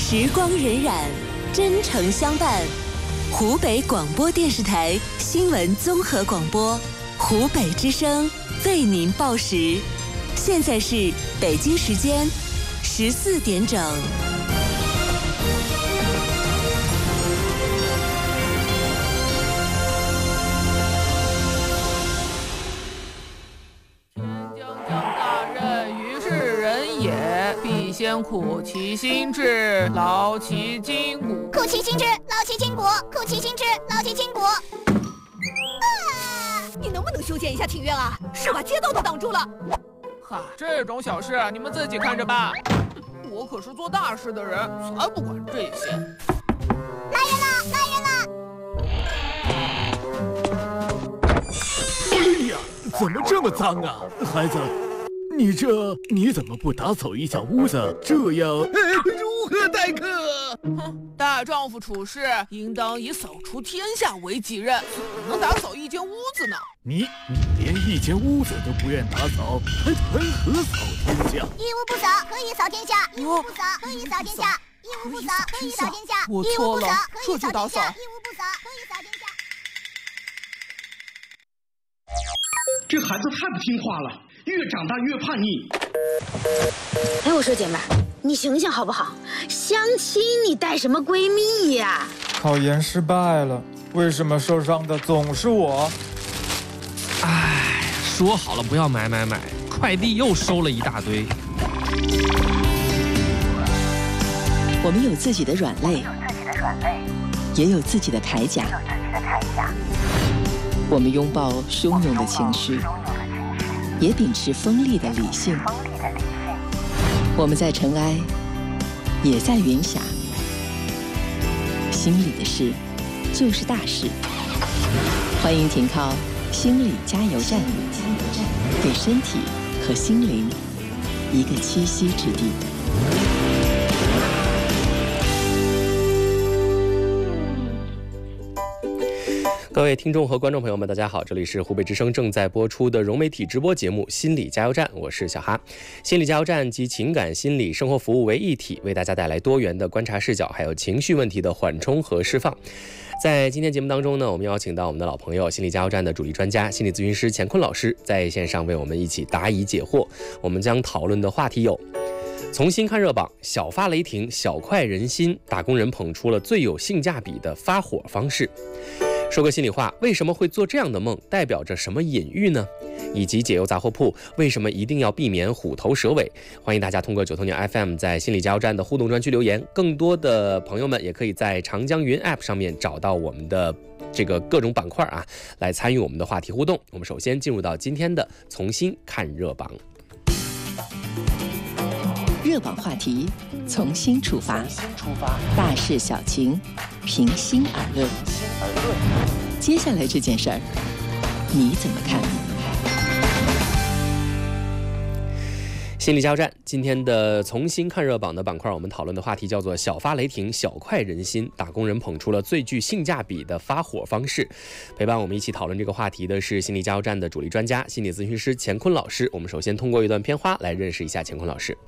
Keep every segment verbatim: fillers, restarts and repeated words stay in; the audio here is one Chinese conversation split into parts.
时光荏苒，真诚相伴。湖北广播电视台新闻综合广播，湖北之声为您报时。现在是北京时间十四点整。 先苦其心志，劳其筋骨。 苦其心志，劳其筋骨。苦其心志，劳其筋骨。啊！ 你能不能修建一下庭院啊？是把街道都挡住了。 哈，这种小事你们自己看着办。我可是做大事的人，才不管这些。 来人了，来人了！哎呀，怎么这么脏啊，孩子？你这你怎么不打扫一下屋子？这样哎，如何待客？ 哼，大丈夫处事应当以扫除天下为己任，怎么能打扫一间屋子呢？ 你你连一间屋子都不愿打扫，还谈何扫天下？ 一屋不扫，何以扫天下？一屋不扫，何以扫天下？一屋不扫，何以扫天下？ 我错了，这就打扫。 一屋不扫，何以扫天下？ 这孩子太不听话了。越长大越叛逆。 哎，我说姐妹儿，你醒醒好不好？相亲你带什么闺蜜呀？ 考研失败了，为什么受伤的总是我？ 哎，说好了不要买买买，快递又收了一大堆。 我们有自己的软肋，也有自己的铠甲。我们拥抱汹涌的情绪。也秉持锋利的理性，我们在尘埃，也在云霞。心里的事，就是大事。欢迎停靠心理加油站，给身体和心灵一个栖息之地。 各位听众和观众朋友们，大家好，这里是湖北之声正在播出的融媒体直播节目《心理加油站》，我是小哈。心理加油站集情感、心理、生活服务为一体，为大家带来多元的观察视角，还有情绪问题的缓冲和释放。在今天节目当中呢，我们邀请到我们的老朋友心理加油站的主力专家、心理咨询师乾坤老师，在线上为我们一起答疑解惑。我们将讨论的话题有：从新看热榜，小发雷霆，小快人心，打工人捧出了最有性价比的发火方式。说个心里话，为什么会做这样的梦，代表着什么隐喻呢？以及解忧杂货铺为什么一定要避免虎头蛇尾？欢迎大家通过九头鸟 F M 在心理加油站的互动专区留言，更多的朋友们也可以在长江云 App 上面找到我们的这个各种板块啊，来参与我们的话题互动。我们首先进入到今天的从新看热榜。 热榜话题从新出发，大事小情平心而论。接下来这件事儿，你怎么看？心理加油站今天的从新看热榜的板块，我们讨论的话题叫做小发雷霆，小快人心，打工人捧出了最具性价比的发火方式。陪伴我们一起讨论这个话题的是心理加油站的主力专家、心理咨询师乾坤老师。我们首先通过一段片花来认识一下乾坤老师。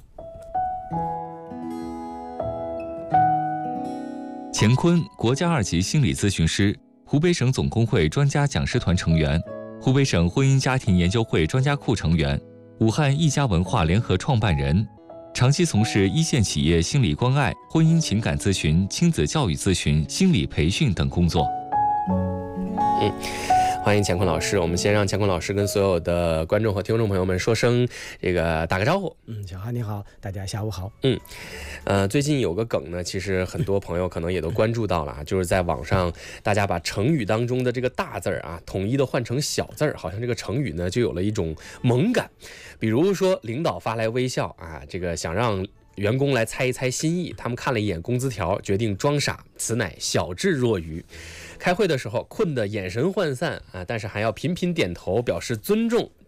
乾坤，国家二级心理咨询师，湖北省总工会专家讲师团成员，湖北省婚姻家庭研究会专家库成员，武汉一家文化联合创办人，长期从事一线企业心理关爱、婚姻情感咨询、亲子教育咨询、心理培训等工作。 嗯。欢迎乾坤老师，我们先让乾坤老师跟所有的观众和听众朋友们说声这个打个招呼。 嗯，小哈你好，大家下午好。 嗯，呃，最近有个梗呢，其实很多朋友可能也都关注到了啊，就是在网上大家把成语当中的这个大字儿啊，统一的换成小字儿，好像这个成语呢就有了一种萌感。比如说领导发来微笑啊，这个想让员工来猜一猜心意，他们看了一眼工资条，决定装傻，此乃小智若愚。开会的时候困得眼神涣散啊，但是还要频频点头表示尊重，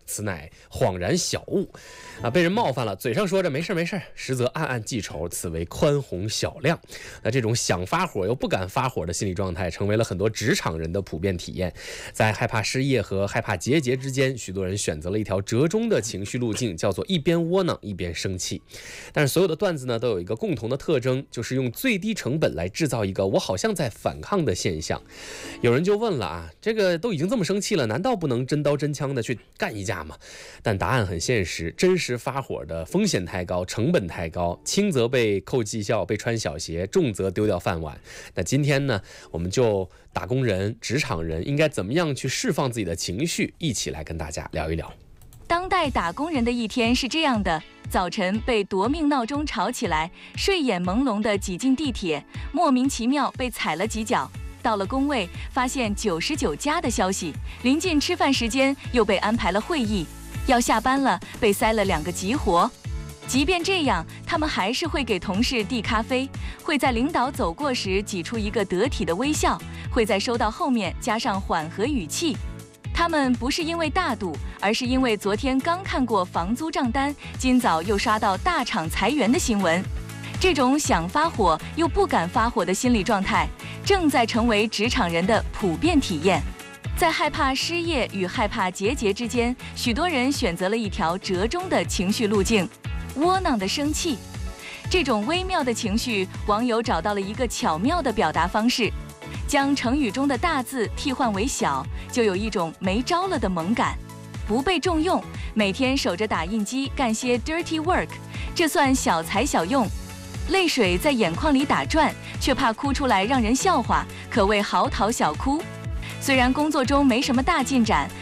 此乃恍然小悟啊，被人冒犯了，嘴上说着没事没事，实则暗暗记仇，此为宽宏小量。那这种想发火又不敢发火的心理状态，成为了很多职场人的普遍体验。在害怕失业和害怕结节之间，许多人选择了一条折中的情绪路径，叫做一边窝囊一边生气。但是所有的段子呢，都有一个共同的特征，就是用最低成本来制造一个我好像在反抗的现象。有人就问了啊，这个都已经这么生气了，难道不能真刀真枪的去干一架吗？但答案很现实，真实发火的风险太高，成本太高，轻则被扣绩效，被穿小鞋，重则丢掉饭碗。那今天呢，我们就打工人、职场人应该怎么样去释放自己的情绪，一起来跟大家聊一聊。 当代打工人的一天是这样的：早晨被夺命闹钟吵起来，睡眼朦胧地挤进地铁，莫名其妙被踩了几脚。到了工位，发现九十九加的消息，临近吃饭时间又被安排了会议，要下班了被塞了两个急活。即便这样，他们还是会给同事递咖啡，会在领导走过时挤出一个得体的微笑，会在收到后面加上缓和语气。他们不是因为大度，而是因为昨天刚看过房租账单，今早又刷到大厂裁员的新闻。这种想发火又不敢发火的心理状态，正在成为职场人的普遍体验。在害怕失业与害怕结节之间，许多人选择了一条折中的情绪路径——窝囊的生气。这种微妙的情绪，网友找到了一个巧妙的表达方式，将成语中的大字替换为小，就有一种没招了的萌感。不被重用，每天守着打印机干些 dirty work， 这算小才小用。泪水在眼眶里打转，却怕哭出来让人笑话，可谓嚎啕小哭。虽然工作中没什么大进展，